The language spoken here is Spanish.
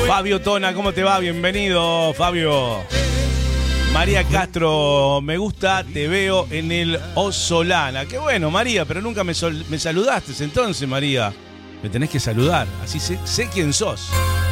Fabio Tona, ¿cómo te va? Bienvenido, Fabio. María Castro, me gusta, te veo en el Osolana. Qué bueno, María, pero nunca me saludaste entonces, María. Me tenés que saludar, así sé quién sos.